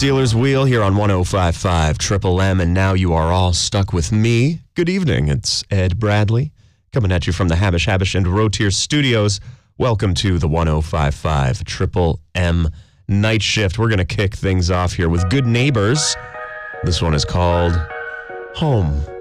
Steelers Wheel here on 105.5 Triple M, and now you are all stuck with me. Good evening. It's Ed Bradley coming at you from the Habish and Rotier Studios. Welcome to the 105.5 Triple M Night Shift. We're going to kick things off here with Good Neighbors. This one is called Home.